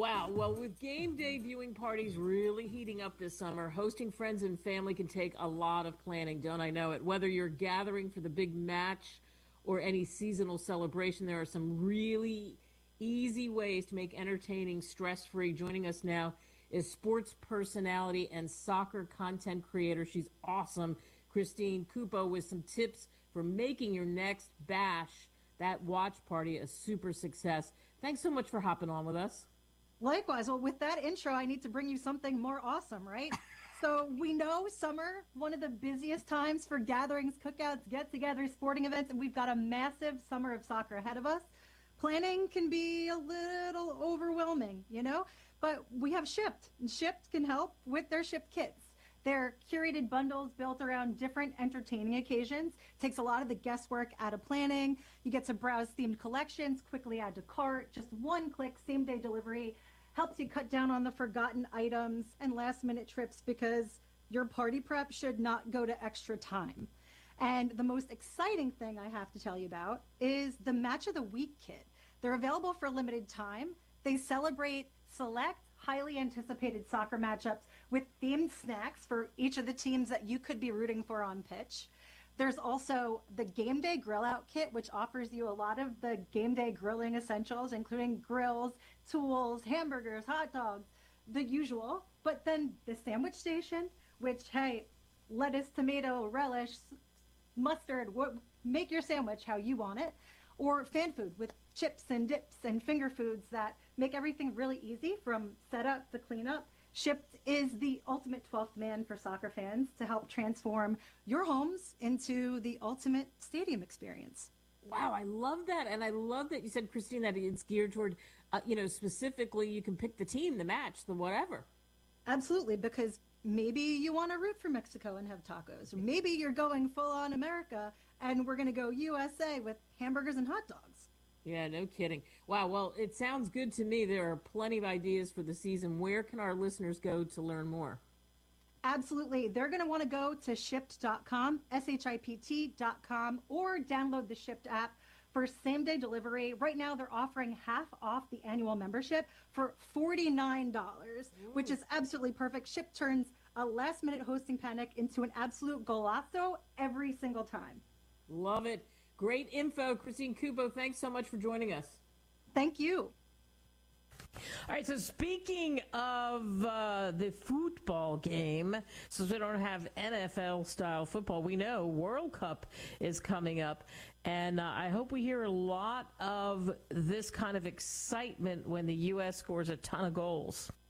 Wow. Well, with game day viewing parties really heating up this summer, hosting friends and family can take a lot of planning, don't I know it? Whether you're gathering for the big match or any seasonal celebration, there are some really easy ways to make entertaining stress-free. Joining us now is sports personality and soccer content creator. She's awesome, Christine Cupo, with some tips for making your next bash, that watch party, a super success. Thanks so much for hopping on with us. Likewise. Well, with that intro, I need to bring you something more awesome, right? So we know summer, one of the busiest times for gatherings, cookouts, get-togethers, sporting events, and we've got a massive summer of soccer ahead of us. Planning can be a little overwhelming, but we have Shipt, and Shipt can help with their Shipt kits. They're curated bundles built around different entertaining occasions. Takes a lot of the guesswork out of planning. You get to browse themed collections, quickly add to cart, just one click, same day delivery. Helps you cut down on the forgotten items and last minute trips because your party prep should not go to extra time. And the most exciting thing I have to tell you about is the Match of the Week kit. They're available for a limited time. They celebrate select, highly anticipated soccer matchups with themed snacks for each of the teams that you could be rooting for on pitch. There's also the Game Day Grill Out Kit, which offers you a lot of the game day grilling essentials, including grills, tools, hamburgers, hot dogs, the usual. But then the Sandwich Station, which, hey, lettuce, tomato, relish, mustard, make your sandwich how you want it. Or fan food with chips and dips and finger foods that make everything really easy from setup to cleanup. Shipt is the ultimate 12th man for soccer fans to help transform your homes into the ultimate stadium experience. Wow, I love that. And I love that you said, Christine, that it's geared toward, specifically you can pick the team, the match, the whatever. Absolutely, because maybe you want to root for Mexico and have tacos. Or maybe you're going full on America and we're going to go USA with hamburgers and hot dogs. Yeah, no kidding. Wow, well, it sounds good to me. There are plenty of ideas for the season. Where can our listeners go to learn more? Absolutely. They're going to want to go to shipt.com, shipt.com, or download the Shipt app for same-day delivery. Right now, they're offering half off the annual membership for $49, which is absolutely perfect. Shipt turns a last-minute hosting panic into an absolute golazo every single time. Love it. Great info. Christine Cupo, thanks so much for joining us. Thank you. All right, so speaking of the football game, since we don't have NFL-style football, we know World Cup is coming up, and I hope we hear a lot of this kind of excitement when the U.S. scores a ton of goals.